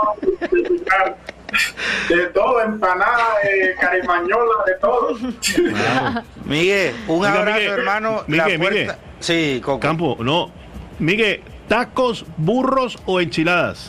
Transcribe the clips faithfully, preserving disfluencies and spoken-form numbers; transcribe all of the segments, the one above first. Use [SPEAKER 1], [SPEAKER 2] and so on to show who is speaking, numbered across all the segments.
[SPEAKER 1] de todo, empanada, eh, carimañola, de todo.
[SPEAKER 2] Claro. Miguel, un
[SPEAKER 3] Miguel,
[SPEAKER 2] abrazo,
[SPEAKER 3] Miguel,
[SPEAKER 2] hermano.
[SPEAKER 3] Miguel,
[SPEAKER 2] La puerta...
[SPEAKER 3] Miguel.
[SPEAKER 2] Sí, Coco.
[SPEAKER 3] Campo, no. Miguel, ¿tacos, burros o enchiladas?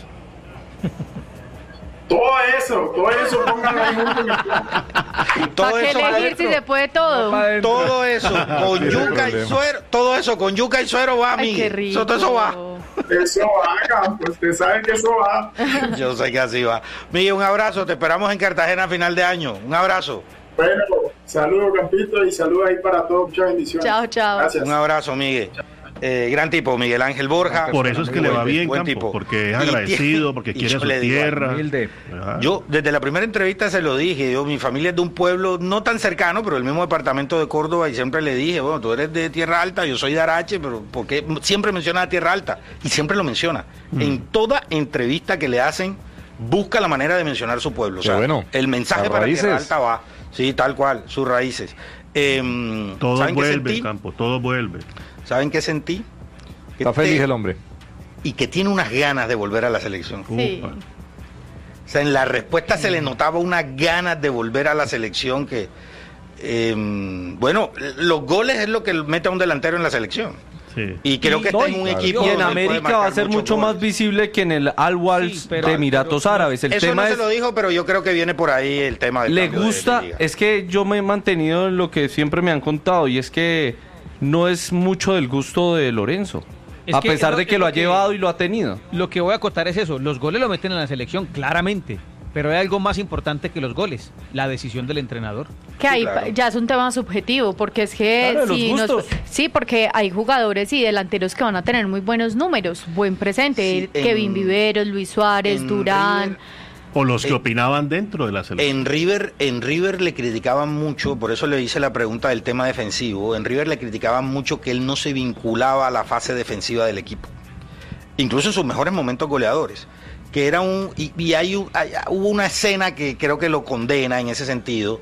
[SPEAKER 1] Todo eso, todo eso, pónganlo ahí mucho en el plan.
[SPEAKER 2] Todo
[SPEAKER 4] ¿Para qué
[SPEAKER 2] eso
[SPEAKER 4] elegir
[SPEAKER 2] adentro.
[SPEAKER 4] si se puede todo?
[SPEAKER 2] Todo eso con
[SPEAKER 5] Tiene
[SPEAKER 2] yuca y
[SPEAKER 5] problema.
[SPEAKER 2] suero, todo eso con yuca y suero va,
[SPEAKER 4] Ay, qué
[SPEAKER 2] Miguel.
[SPEAKER 4] rico.
[SPEAKER 2] Eso, todo eso va.
[SPEAKER 1] Eso va, Campo, usted sabe que eso va.
[SPEAKER 2] Yo sé que así va. Miguel, un abrazo. Te esperamos en Cartagena a final de año. Un abrazo.
[SPEAKER 1] Bueno, saludos, Campito, y saludos ahí para todos. Muchas bendiciones.
[SPEAKER 4] Chao, chao.
[SPEAKER 1] Gracias.
[SPEAKER 2] Un abrazo, Miguel. Eh, gran tipo, Miguel Ángel Borja.
[SPEAKER 3] Por eso es que
[SPEAKER 2] Muy
[SPEAKER 3] le va
[SPEAKER 2] buen-
[SPEAKER 3] bien,
[SPEAKER 2] buen
[SPEAKER 3] Campo,
[SPEAKER 2] tipo.
[SPEAKER 3] porque es
[SPEAKER 2] Y
[SPEAKER 3] agradecido,
[SPEAKER 2] tiene-
[SPEAKER 3] porque
[SPEAKER 2] y
[SPEAKER 3] quiere
[SPEAKER 2] yo
[SPEAKER 3] su
[SPEAKER 2] le digo,
[SPEAKER 3] tierra.
[SPEAKER 5] Humilde.
[SPEAKER 3] Claro.
[SPEAKER 2] Yo desde la primera entrevista se lo dije, yo mi familia es de un pueblo no tan cercano, pero el mismo departamento de Córdoba, y siempre le dije, bueno, tú eres de Tierra Alta, yo soy de Arache, pero porque siempre menciona a Tierra Alta y siempre lo menciona.
[SPEAKER 3] Mm.
[SPEAKER 2] En toda entrevista que le hacen, busca la manera de mencionar su pueblo. O
[SPEAKER 5] Qué
[SPEAKER 2] sea,
[SPEAKER 5] bueno.
[SPEAKER 2] el mensaje
[SPEAKER 5] Las
[SPEAKER 2] para
[SPEAKER 5] raíces.
[SPEAKER 2] Tierra Alta va, sí, tal cual, sus raíces. Em,
[SPEAKER 3] Todo
[SPEAKER 2] ¿saben qué
[SPEAKER 3] vuelve,
[SPEAKER 2] sentí?
[SPEAKER 3] Campo, todo vuelve.
[SPEAKER 2] ¿Saben qué sentí? Que
[SPEAKER 5] Está feliz
[SPEAKER 2] te-
[SPEAKER 5] el hombre.
[SPEAKER 2] y que tiene unas ganas de volver a la selección.
[SPEAKER 4] Sí.
[SPEAKER 3] Ufa.
[SPEAKER 2] O sea, en la respuesta se le notaba unas ganas de volver a la selección que, eh, bueno, los goles es lo que mete a un delantero en la selección.
[SPEAKER 3] Sí.
[SPEAKER 2] Y creo que
[SPEAKER 6] No,
[SPEAKER 2] está en
[SPEAKER 6] y-
[SPEAKER 2] un
[SPEAKER 5] claro.
[SPEAKER 2] equipo
[SPEAKER 6] Y en
[SPEAKER 2] donde él puede
[SPEAKER 6] América va a
[SPEAKER 2] marcar
[SPEAKER 6] ser
[SPEAKER 2] muchos
[SPEAKER 6] mucho más
[SPEAKER 2] goles.
[SPEAKER 6] visible que en el Al Wals
[SPEAKER 7] Sí, pero-
[SPEAKER 6] de Emiratos
[SPEAKER 7] pero-
[SPEAKER 6] Árabes. El
[SPEAKER 2] Eso
[SPEAKER 6] tema
[SPEAKER 2] no
[SPEAKER 6] es,
[SPEAKER 2] se lo dijo, pero yo creo que viene por ahí el tema del
[SPEAKER 6] le
[SPEAKER 2] cambio de-
[SPEAKER 6] gusta,
[SPEAKER 2] de liga.
[SPEAKER 6] es que yo me he mantenido en lo que siempre me han contado y es que no es mucho del gusto de Lorenzo.
[SPEAKER 7] Es
[SPEAKER 6] a
[SPEAKER 7] que
[SPEAKER 6] pesar
[SPEAKER 7] lo-
[SPEAKER 6] de que
[SPEAKER 7] es
[SPEAKER 6] lo
[SPEAKER 7] lo
[SPEAKER 6] ha
[SPEAKER 7] que-
[SPEAKER 6] llevado y lo ha tenido.
[SPEAKER 7] Lo que voy a acotar es eso, los goles lo meten en la selección, claramente, pero hay algo más importante que los goles, la decisión del entrenador.
[SPEAKER 4] Que ahí
[SPEAKER 2] claro.
[SPEAKER 4] ya es un tema subjetivo, porque es que
[SPEAKER 6] Claro, de los
[SPEAKER 4] si nos-
[SPEAKER 6] gustos.
[SPEAKER 4] sí, porque hay jugadores y delanteros que van a tener muy buenos números, buen presente,
[SPEAKER 2] Sí, en-
[SPEAKER 4] Kevin Viveros, Luis Suárez,
[SPEAKER 2] en
[SPEAKER 4] Durán.
[SPEAKER 2] River-
[SPEAKER 3] O los que
[SPEAKER 2] Eh,
[SPEAKER 3] opinaban dentro de la selección.
[SPEAKER 2] En River, en River le criticaban mucho, por eso le hice la pregunta del tema defensivo. En River le criticaban mucho que él no se vinculaba a la fase defensiva del equipo, incluso en sus mejores momentos goleadores. Que era un y, y hay, un- hay- hubo una escena que creo que lo condena en ese sentido,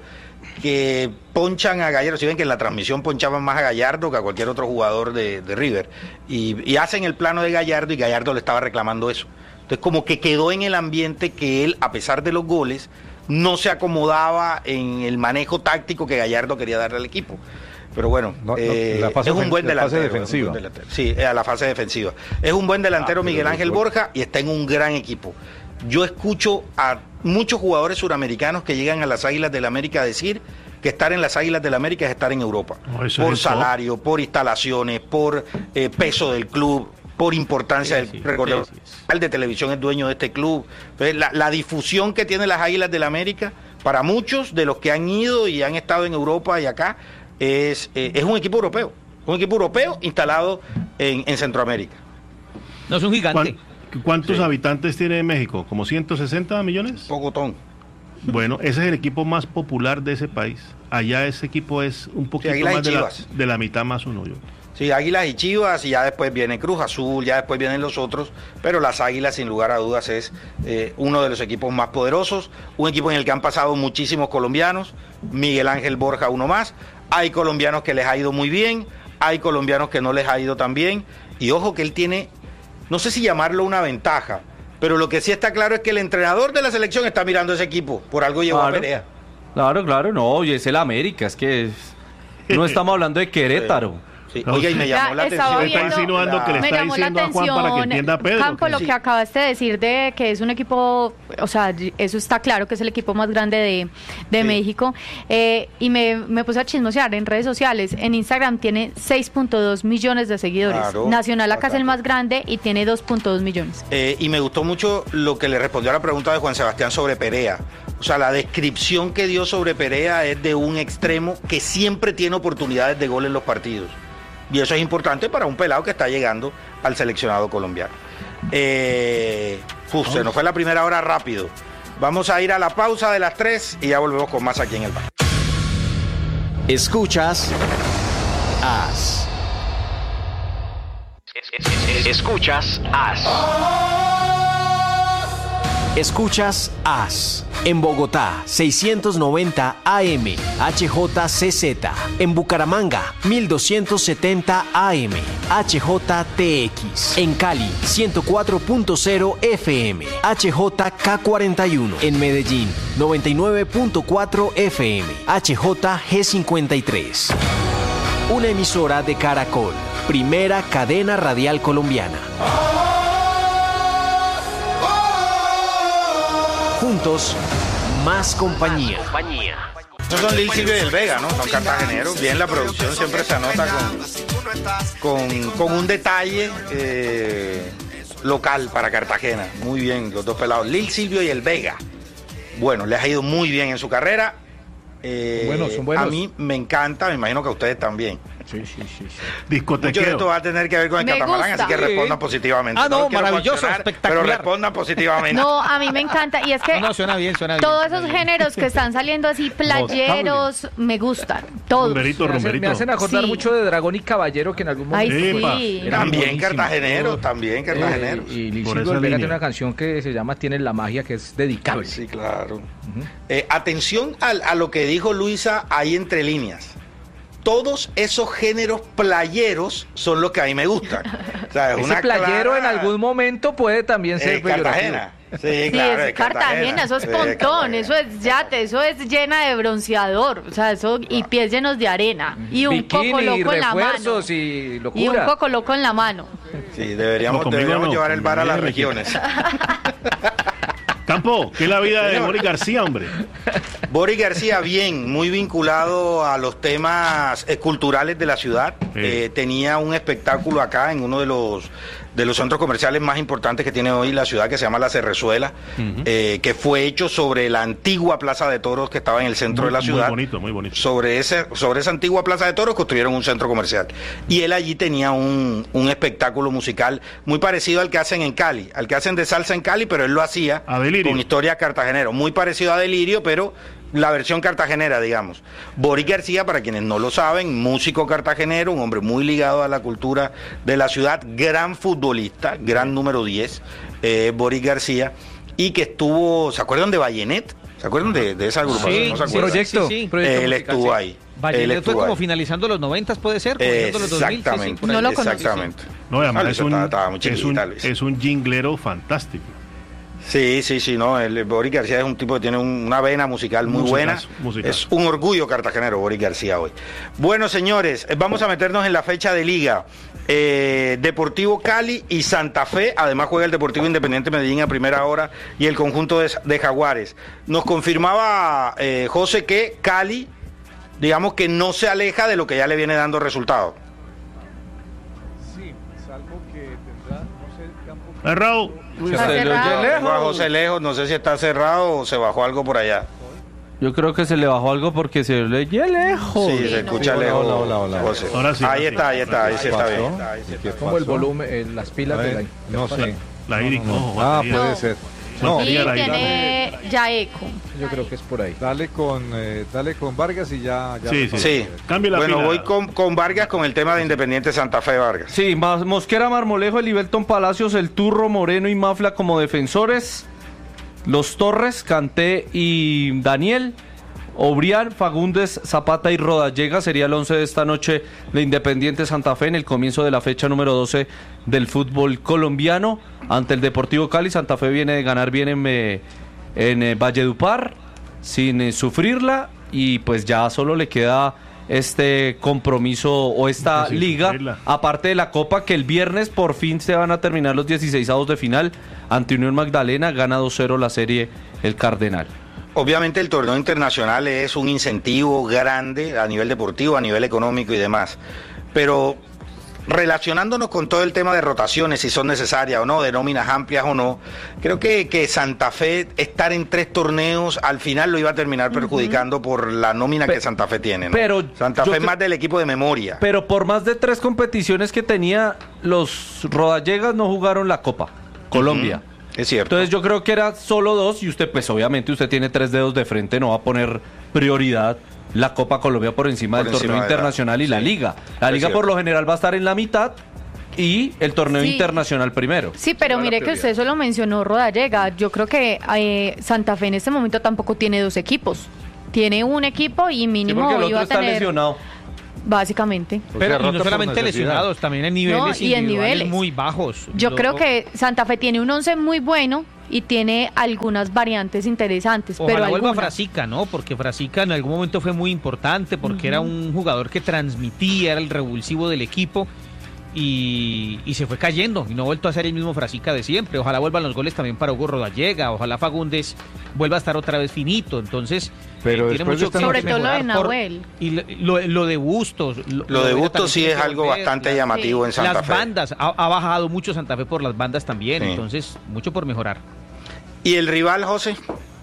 [SPEAKER 2] que ponchan a Gallardo. Si ven que en la transmisión ponchaban más a Gallardo que a cualquier otro jugador de, de River, y, y hacen el plano de Gallardo y Gallardo le estaba reclamando eso. Entonces como que quedó en el ambiente que él, a pesar de los goles, no se acomodaba en el manejo táctico que Gallardo quería darle al equipo. Pero bueno,
[SPEAKER 5] No, no,
[SPEAKER 2] eh,
[SPEAKER 5] la fase
[SPEAKER 2] es un
[SPEAKER 5] ofen-
[SPEAKER 2] buen
[SPEAKER 5] la fase
[SPEAKER 2] delantero. es un
[SPEAKER 5] defensiva.
[SPEAKER 2] buen delantero. Sí, a la fase defensiva. Es un buen delantero
[SPEAKER 5] Ah, pero
[SPEAKER 2] Miguel
[SPEAKER 5] los
[SPEAKER 2] Ángel
[SPEAKER 5] goles.
[SPEAKER 2] Borja y está en un gran equipo. Yo escucho a muchos jugadores suramericanos que llegan a las Águilas del América a decir que estar en las Águilas del América es estar en Europa.
[SPEAKER 3] No, eso
[SPEAKER 2] por
[SPEAKER 3] es el top.
[SPEAKER 2] salario, por instalaciones, por eh, peso del club, por importancia del
[SPEAKER 7] Sí, sí,
[SPEAKER 2] recordemos,
[SPEAKER 7] sí, sí.
[SPEAKER 2] el de televisión es dueño de este club. Entonces, la, la difusión que tienen las Águilas del América, para muchos de los que han ido y han estado en Europa y acá, es, eh, es un equipo europeo. Un equipo europeo instalado en, en Centroamérica.
[SPEAKER 7] No es un gigante.
[SPEAKER 3] ¿Cuán- ¿Cuántos
[SPEAKER 2] Sí.
[SPEAKER 3] habitantes tiene México? ¿Como ciento sesenta millones?
[SPEAKER 2] Pocotón.
[SPEAKER 3] Bueno, ese es el equipo más popular de ese país. Allá ese equipo es un poquito
[SPEAKER 2] Águilas y
[SPEAKER 3] más de la,
[SPEAKER 2] Chivas.
[SPEAKER 3] de la mitad más uno. Yo.
[SPEAKER 2] Sí, Águilas y Chivas, y ya después viene Cruz Azul, ya después vienen los otros, pero las Águilas, sin lugar a dudas, es eh, uno de los equipos más poderosos, un equipo en el que han pasado muchísimos colombianos, Miguel Ángel Borja uno más, hay colombianos que les ha ido muy bien, hay colombianos que no les ha ido tan bien, y ojo que él tiene, no sé si llamarlo una ventaja, pero lo que sí está claro es que el entrenador de la selección está mirando ese equipo, por algo llevó
[SPEAKER 6] Claro.
[SPEAKER 2] a Perea.
[SPEAKER 6] Claro, claro, no, y es el América, es que es- no estamos hablando de Querétaro.
[SPEAKER 2] Sí,
[SPEAKER 3] No,
[SPEAKER 2] oiga, y
[SPEAKER 3] sí.
[SPEAKER 2] me llamó
[SPEAKER 4] Ya,
[SPEAKER 2] la
[SPEAKER 4] estaba
[SPEAKER 2] atención.
[SPEAKER 3] Está
[SPEAKER 4] viendo-
[SPEAKER 3] insinuando que le
[SPEAKER 4] Me
[SPEAKER 3] está
[SPEAKER 4] llamó la
[SPEAKER 3] diciendo a Juan para que
[SPEAKER 4] atención,
[SPEAKER 3] entienda a Pedro.
[SPEAKER 4] Campo,
[SPEAKER 3] ¿qué?
[SPEAKER 4] lo que acabaste de decir de que es un equipo, o sea, eso está claro que es el equipo más grande de, de
[SPEAKER 2] Sí.
[SPEAKER 4] México, eh, y me, me puse a chismosear en redes sociales, en Instagram tiene seis punto dos millones de seguidores,
[SPEAKER 2] Claro,
[SPEAKER 4] Nacional acá es el
[SPEAKER 2] bastante.
[SPEAKER 4] más grande y tiene dos punto dos millones.
[SPEAKER 2] Eh, y me gustó mucho lo que le respondió a la pregunta de Juan Sebastián sobre Perea. O sea, la descripción que dio sobre Perea es de un extremo que siempre tiene oportunidades de gol en los partidos. Y eso es importante para un pelado que está llegando al seleccionado colombiano. Eh, uf, se nos fue la primera hora rápido. Vamos a ir a la pausa de las tres y ya volvemos con más aquí en el bar.
[SPEAKER 8] Escuchas As. Escuchas As. Escuchas As. En Bogotá, seiscientos noventa A M, H J C Z. En Bucaramanga, mil doscientos setenta A M, H J T X. En Cali, ciento cuatro punto cero F M, H J K cuarenta y uno. En Medellín, noventa y nueve punto cuatro F M, H J G cincuenta y tres. Una emisora de Caracol, primera cadena radial colombiana. Juntos, más compañía.
[SPEAKER 2] Estos son Lil Silvio y el Vega, ¿no? Son cartageneros. Bien, la producción siempre se anota con, con, con un detalle eh, local para Cartagena. Muy bien, los dos pelados. Lil Silvio y el Vega. Bueno, les ha ido muy bien en su carrera. Eh,
[SPEAKER 7] buenos, son buenos.
[SPEAKER 2] A mí me encanta, me imagino que a ustedes también.
[SPEAKER 3] Sí, sí, sí. sí.
[SPEAKER 2] Mucho
[SPEAKER 3] Discotequeo.
[SPEAKER 2] de esto va a tener que ver con el
[SPEAKER 4] Me
[SPEAKER 2] catamarán,
[SPEAKER 4] gusta.
[SPEAKER 2] así que respondan positivamente.
[SPEAKER 7] Ah, no,
[SPEAKER 2] los quiero
[SPEAKER 7] maravilloso,
[SPEAKER 2] cuestionar,
[SPEAKER 7] espectacular.
[SPEAKER 2] Pero respondan positivamente.
[SPEAKER 4] No, a mí me encanta. Y es que
[SPEAKER 7] No, no, suena bien, suena bien.
[SPEAKER 4] todos
[SPEAKER 7] suena
[SPEAKER 4] esos
[SPEAKER 7] bien.
[SPEAKER 4] géneros que están saliendo así, playeros, me gustan. Todos.
[SPEAKER 3] Rumberito,
[SPEAKER 5] Me hacen,
[SPEAKER 3] rumberito.
[SPEAKER 5] me hacen acordar
[SPEAKER 4] Sí.
[SPEAKER 5] mucho de Dragón y Caballero, que en algún
[SPEAKER 4] Ay,
[SPEAKER 5] momento...
[SPEAKER 3] Epa.
[SPEAKER 4] sí.
[SPEAKER 5] Era
[SPEAKER 2] También
[SPEAKER 5] buenísimo.
[SPEAKER 2] cartageneros, también cartageneros.
[SPEAKER 5] Eh, y Lil
[SPEAKER 3] Por
[SPEAKER 5] Silvio
[SPEAKER 3] esa
[SPEAKER 5] Vega
[SPEAKER 3] línea.
[SPEAKER 5] tiene una canción que se llama Tienes la magia, que es dedicable.
[SPEAKER 2] Sí, claro. Eh, atención a, a lo que dijo Luisa ahí entre líneas. Todos esos géneros playeros son los que a mí me gustan. O sea, es
[SPEAKER 5] Ese
[SPEAKER 2] una
[SPEAKER 5] playero
[SPEAKER 2] clara-
[SPEAKER 5] en algún momento puede también ser
[SPEAKER 2] eh,
[SPEAKER 5] peyorativo.
[SPEAKER 2] Cartagena. Sí,
[SPEAKER 4] Sí,
[SPEAKER 2] claro,
[SPEAKER 4] es Cartagena, eso es
[SPEAKER 2] Sí,
[SPEAKER 4] pontón,
[SPEAKER 2] Cartagena.
[SPEAKER 4] eso es yate, eso es llena de bronceador, o sea, eso y pies llenos de arena y un
[SPEAKER 5] Bikini,
[SPEAKER 4] coco loco en la mano.
[SPEAKER 5] refuerzos y
[SPEAKER 4] Y un
[SPEAKER 5] locura.
[SPEAKER 4] coco loco en la mano.
[SPEAKER 2] Sí, deberíamos,
[SPEAKER 3] No, conmigo
[SPEAKER 2] deberíamos
[SPEAKER 3] no,
[SPEAKER 2] llevar el bar a las
[SPEAKER 3] conmigo no me
[SPEAKER 2] regiones.
[SPEAKER 3] Campo, ¿qué es la vida de Boris García, hombre?
[SPEAKER 2] Boris García, bien, muy vinculado a los temas eh, culturales de la ciudad.
[SPEAKER 3] Sí.
[SPEAKER 2] Eh, tenía un espectáculo acá en uno de los de los centros comerciales más importantes que tiene hoy la ciudad, que se llama La Cerrezuela,
[SPEAKER 3] Ujú.
[SPEAKER 2] eh, que fue hecho sobre la antigua Plaza de Toros que estaba en el centro
[SPEAKER 3] Muy-
[SPEAKER 2] de la ciudad.
[SPEAKER 3] Muy bonito, muy bonito.
[SPEAKER 2] Sobre, ese, sobre esa antigua Plaza de Toros construyeron un centro comercial. Y él allí tenía un, un espectáculo musical muy parecido al que hacen en Cali, al que hacen de salsa en Cali, pero él lo hacía
[SPEAKER 3] A Delirio.
[SPEAKER 2] con historia cartagenero. Muy parecido a Delirio, pero la versión cartagenera, digamos. Boris García, para quienes no lo saben, músico cartagenero, un hombre muy ligado a la cultura de la ciudad, gran futbolista, gran número diez, eh, Boris García, y que estuvo, ¿se acuerdan de Vallenet? ¿Se acuerdan de, de esa agrupación?
[SPEAKER 7] Sí,
[SPEAKER 2] ¿No se
[SPEAKER 7] sí,
[SPEAKER 2] acuerdan?
[SPEAKER 5] proyecto.
[SPEAKER 7] sí, sí.
[SPEAKER 5] proyecto
[SPEAKER 2] Él
[SPEAKER 5] musical,
[SPEAKER 2] estuvo
[SPEAKER 5] sí.
[SPEAKER 2] ahí. Él
[SPEAKER 7] Vallenet fue
[SPEAKER 2] estuvo
[SPEAKER 7] como
[SPEAKER 2] ahí.
[SPEAKER 7] finalizando los noventas, puede ser, comenzando los dos mil. Sí, sí,
[SPEAKER 2] Exactamente.
[SPEAKER 7] por ahí.
[SPEAKER 4] No lo conozco.
[SPEAKER 2] Exactamente.
[SPEAKER 3] No, además
[SPEAKER 2] Ah,
[SPEAKER 3] es
[SPEAKER 2] Luisa
[SPEAKER 3] un,
[SPEAKER 2] estaba- estaba muy
[SPEAKER 3] es, un,
[SPEAKER 2] chiquita, Luisa.
[SPEAKER 3] es un jinglero fantástico.
[SPEAKER 2] Sí, sí, sí, no, el Boris García es un tipo que tiene un- una vena musical muy
[SPEAKER 3] Musicazo,
[SPEAKER 2] buena.
[SPEAKER 3] musicazo.
[SPEAKER 2] Es un orgullo cartagenero Boris García hoy. Bueno, señores, eh, vamos a meternos en la fecha de liga. Eh, Deportivo Cali y Santa Fe, además juega el Deportivo Independiente Medellín a primera hora y el conjunto de, de Jaguares. Nos confirmaba eh, José que Cali, digamos que no se aleja de lo que ya le viene dando resultado.
[SPEAKER 3] Eh, Raúl,
[SPEAKER 6] Se
[SPEAKER 4] Está
[SPEAKER 6] le oye
[SPEAKER 4] cerrado.
[SPEAKER 6] lejos.
[SPEAKER 2] Tengo a José lejos, no sé si está cerrado o se bajó algo por allá.
[SPEAKER 6] Yo creo que se le bajó algo porque se le oye lejos.
[SPEAKER 2] Sí, se escucha lejos.
[SPEAKER 9] Hola, hola, hola.
[SPEAKER 2] José.
[SPEAKER 3] Ahora sí,
[SPEAKER 2] Ahí
[SPEAKER 3] ahora sí.
[SPEAKER 2] está, ahí está, ahí sí está
[SPEAKER 9] ¿Qué
[SPEAKER 2] bien.
[SPEAKER 9] pasó?
[SPEAKER 2] Ahí sí
[SPEAKER 9] ¿Qué
[SPEAKER 2] está.
[SPEAKER 5] Como el
[SPEAKER 9] pasó?
[SPEAKER 5] volumen, eh, las pilas de la...
[SPEAKER 9] Eh, No sé.
[SPEAKER 3] la Iris, no,
[SPEAKER 9] Ah,
[SPEAKER 3] batería.
[SPEAKER 9] puede
[SPEAKER 4] No.
[SPEAKER 9] ser. No,
[SPEAKER 4] Y
[SPEAKER 3] Batería la Iris.
[SPEAKER 4] tiene ya eco.
[SPEAKER 5] Yo creo que es por ahí.
[SPEAKER 9] dale con, eh, dale con Vargas y ya. ya
[SPEAKER 3] Sí, sí.
[SPEAKER 2] Sí.
[SPEAKER 3] Cambie la
[SPEAKER 2] Bueno,
[SPEAKER 3] pila.
[SPEAKER 2] voy con, con Vargas con el tema de Independiente Santa Fe Vargas.
[SPEAKER 6] Sí, más Mosquera, Marmolejo, el Ibelton Palacios, el Turro, Moreno y Mafla como defensores. Los Torres, Canté y Daniel. Obrián, Fagundes, Zapata y Rodallega sería el once de esta noche de Independiente Santa Fe en el comienzo de la fecha número doce del fútbol colombiano ante el Deportivo Cali. Santa Fe viene de ganar bien en, eh, en eh, Valledupar sin eh, sufrirla y pues ya solo le queda este compromiso o esta
[SPEAKER 3] Sin
[SPEAKER 6] liga,
[SPEAKER 3] sufrirla.
[SPEAKER 6] aparte de la Copa, que el viernes por fin se van a terminar los dieciseisavos de final ante Unión Magdalena. Gana dos cero la serie el Cardenal.
[SPEAKER 2] Obviamente el torneo internacional es un incentivo grande a nivel deportivo, a nivel económico y demás. Pero relacionándonos con todo el tema de rotaciones, si son necesarias o no, de nóminas amplias o no, creo que, que Santa Fe estar en tres torneos al final lo iba a terminar perjudicando por la nómina
[SPEAKER 6] Pe-
[SPEAKER 2] que Santa Fe tiene, ¿no?
[SPEAKER 6] pero
[SPEAKER 2] Santa
[SPEAKER 6] yo
[SPEAKER 2] Fe es
[SPEAKER 6] cre-
[SPEAKER 2] más del equipo de memoria.
[SPEAKER 6] Pero por más de tres competiciones que tenía, los Rodallegas no jugaron la Copa Colombia.
[SPEAKER 2] Ujú, es cierto.
[SPEAKER 6] Entonces yo creo que era solo dos y usted, pues obviamente usted tiene tres dedos de frente, no va a poner prioridad la Copa Colombia por encima
[SPEAKER 2] Por
[SPEAKER 6] del
[SPEAKER 2] encima
[SPEAKER 6] torneo
[SPEAKER 2] de la-
[SPEAKER 6] internacional y la
[SPEAKER 2] sí,
[SPEAKER 6] liga. La
[SPEAKER 2] es
[SPEAKER 6] liga
[SPEAKER 2] cierto.
[SPEAKER 6] por lo general va a estar en la mitad y el torneo
[SPEAKER 4] Sí.
[SPEAKER 6] internacional primero.
[SPEAKER 4] Sí, pero
[SPEAKER 9] va la
[SPEAKER 4] mire que
[SPEAKER 9] prioridad.
[SPEAKER 4] usted solo mencionó Rodallega. Yo creo que eh, Santa Fe en este momento tampoco tiene dos equipos. Tiene un equipo y
[SPEAKER 6] Sí,
[SPEAKER 4] mínimo
[SPEAKER 6] porque el
[SPEAKER 4] iba
[SPEAKER 6] otro
[SPEAKER 4] a
[SPEAKER 6] está
[SPEAKER 4] tener,
[SPEAKER 6] lesionado.
[SPEAKER 4] básicamente.
[SPEAKER 9] O
[SPEAKER 7] Pero
[SPEAKER 9] sea,
[SPEAKER 7] y
[SPEAKER 9] roto
[SPEAKER 7] no
[SPEAKER 9] por
[SPEAKER 7] solamente
[SPEAKER 9] necesidad.
[SPEAKER 7] lesionados, también en niveles
[SPEAKER 4] No, y en
[SPEAKER 7] individuales
[SPEAKER 4] niveles.
[SPEAKER 7] muy bajos.
[SPEAKER 4] Yo
[SPEAKER 7] Lo-
[SPEAKER 4] creo que Santa Fe tiene un once muy bueno y tiene algunas variantes interesantes,
[SPEAKER 7] Ojalá
[SPEAKER 4] pero
[SPEAKER 7] vuelva
[SPEAKER 4] algunas.
[SPEAKER 7] Frasica, ¿no? Porque Frasica en algún momento fue muy importante, porque era un jugador que transmitía, era el revulsivo del equipo y, y se fue cayendo y no ha vuelto a ser el mismo Frasica de siempre. Ojalá vuelvan los goles también para Hugo Rodallega, ojalá Fagundes vuelva a estar otra vez finito. Entonces,
[SPEAKER 9] Pero
[SPEAKER 7] tiene
[SPEAKER 9] después de
[SPEAKER 7] mucho
[SPEAKER 9] esta
[SPEAKER 7] que
[SPEAKER 4] Sobre todo lo de
[SPEAKER 7] mejorar por-
[SPEAKER 4] Nahuel.
[SPEAKER 7] y lo, lo- lo de Bustos. Lo,
[SPEAKER 2] Lo de
[SPEAKER 7] era
[SPEAKER 2] Bustos
[SPEAKER 7] también
[SPEAKER 2] sí
[SPEAKER 7] tiene
[SPEAKER 2] es
[SPEAKER 7] que
[SPEAKER 2] algo
[SPEAKER 7] volver,
[SPEAKER 2] bastante
[SPEAKER 7] las-
[SPEAKER 2] llamativo en Santa
[SPEAKER 7] Las
[SPEAKER 2] Fe.
[SPEAKER 7] bandas, ha, ha bajado mucho Santa Fe por las bandas también,
[SPEAKER 2] Sí.
[SPEAKER 7] entonces mucho por mejorar.
[SPEAKER 2] ¿Y el rival, José?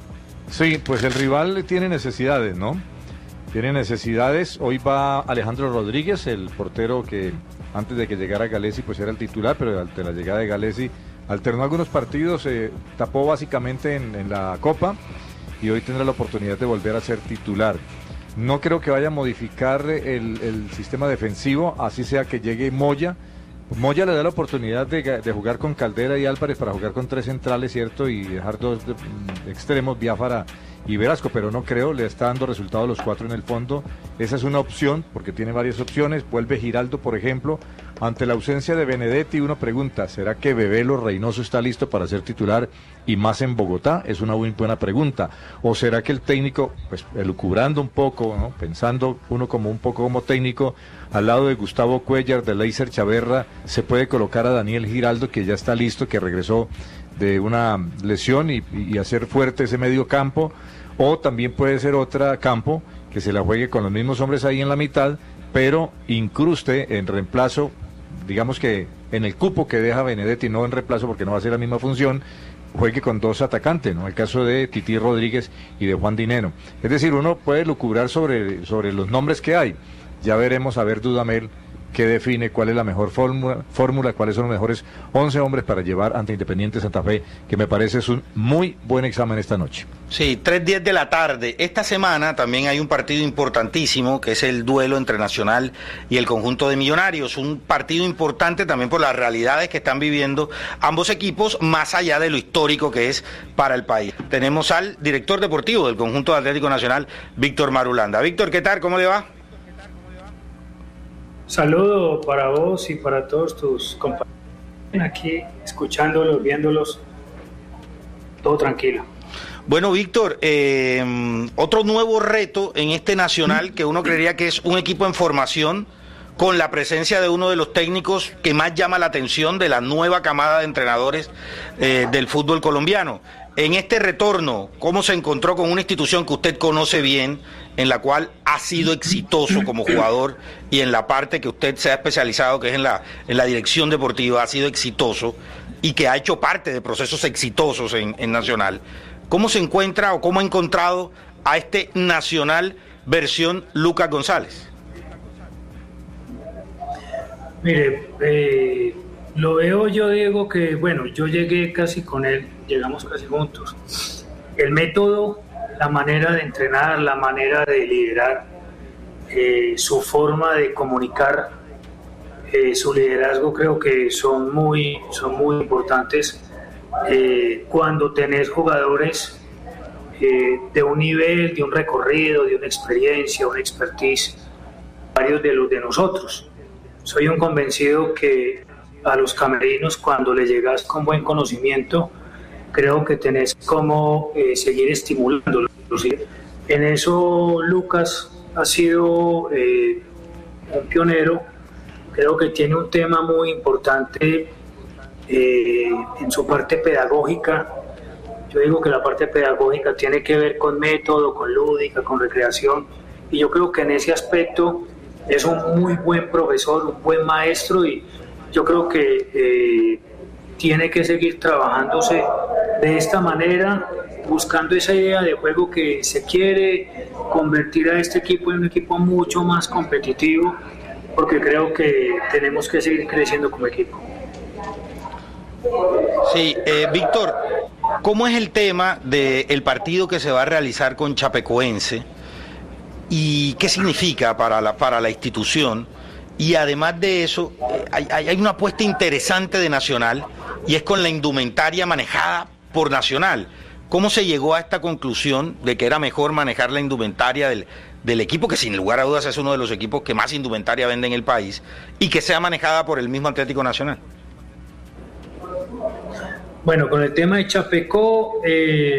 [SPEAKER 9] Sí, pues el rival tiene necesidades, ¿no? Tiene necesidades. Hoy va Alejandro Rodríguez, el portero que antes de que llegara Galesi pues era el titular, pero ante la llegada de Galesi alternó algunos partidos, eh, tapó básicamente en, en la Copa y hoy tendrá la oportunidad de volver a ser titular. No creo que vaya a modificar el, el sistema defensivo, así sea que llegue Moya. Moya le da la oportunidad de, de jugar con Caldera y Álvarez para jugar con tres centrales, ¿cierto? Y dejar dos de- de extremos, Biafara y Velasco, pero no creo, le está dando resultados los cuatro en el fondo. Esa es una opción, porque tiene varias opciones. Vuelve Giraldo, por ejemplo. Ante la ausencia de Benedetti, uno pregunta, ¿será que Bebelo Reynoso está listo para ser titular y más en Bogotá? Es una muy buena pregunta. ¿O será que el técnico, pues elucubrando un poco, ¿no? Pensando uno como un poco como técnico, al lado de Gustavo Cuellar, de Leiser Chaverra, se puede colocar a Daniel Giraldo, que ya está listo, que regresó de una lesión y, y hacer fuerte ese medio campo? O también puede ser otra campo que se la juegue con los mismos hombres ahí en la mitad, pero incruste en reemplazo, digamos que en el cupo que deja Benedetti, no en reemplazo porque no va a ser la misma función, juegue con dos atacantes, ¿no? El caso de Titi Rodríguez y de Juan Dineno. Es decir, uno puede lucubrar sobre, sobre los nombres que hay. Ya veremos a ver Dudamel que define cuál es la mejor fórmula, fórmula, cuáles son los mejores once hombres para llevar ante Independiente Santa Fe, que me parece es un muy buen examen esta noche.
[SPEAKER 2] Sí, tres diez de la tarde. Esta semana también hay un partido importantísimo, que es el duelo entre Nacional y el conjunto de Millonarios. Un partido importante también por las realidades que están viviendo ambos equipos, más allá de lo histórico que es para el país. Tenemos al director deportivo del conjunto de Atlético Nacional, Víctor Marulanda. Víctor, ¿qué tal? ¿Cómo le va?
[SPEAKER 10] Saludo para vos y para todos tus compañeros aquí, escuchándolos, viéndolos, todo tranquilo.
[SPEAKER 2] Bueno, Víctor, eh, otro nuevo reto en este Nacional, que uno creería que es un equipo en formación, con la presencia de uno de los técnicos que más llama la atención de la nueva camada de entrenadores eh, del fútbol colombiano. En este retorno, ¿cómo se encontró con una institución que usted conoce bien, en la cual ha sido exitoso como jugador y en la parte que usted se ha especializado, que es en la, en la dirección deportiva, ha sido exitoso y que ha hecho parte de procesos exitosos en, en Nacional? ¿Cómo se encuentra o cómo ha encontrado a este Nacional versión Lucas González?
[SPEAKER 10] Mire, eh, lo veo yo, Diego, que bueno, yo llegué casi con él, llegamos casi juntos. El método, la manera de entrenar, la manera de liderar, eh, su forma de comunicar, eh, su liderazgo, creo que son muy, son muy importantes eh, cuando tenés jugadores eh, de un nivel, de un recorrido, de una experiencia, una expertise, varios de los de nosotros. Soy un convencido que a los camerinos, cuando le llegas con buen conocimiento, creo que tenés como eh, seguir estimulándolos. En eso Lucas ha sido eh, un pionero. Creo que tiene un tema muy importante eh, en su parte pedagógica. Yo digo que la parte pedagógica tiene que ver con método, con lúdica, con recreación, y yo creo que en ese aspecto es un muy buen profesor, un buen maestro, y yo creo que eh, tiene que seguir trabajándose de esta manera, buscando esa idea de juego que se quiere convertir a este equipo en un equipo mucho más competitivo, porque creo que tenemos que seguir creciendo como equipo.
[SPEAKER 2] Sí, eh, Víctor, ¿cómo es el tema del partido que se va a realizar con Chapecoense y qué significa para la, para la institución? Y además de eso, eh, hay, hay, hay una apuesta interesante de Nacional, y es con la indumentaria manejada por Nacional. ¿Cómo se llegó a esta conclusión de que era mejor manejar la indumentaria del, del equipo, que sin lugar a dudas es uno de los equipos que más indumentaria vende en el país, y que sea manejada por el mismo Atlético Nacional?
[SPEAKER 10] Bueno, con el tema de Chapecó, eh,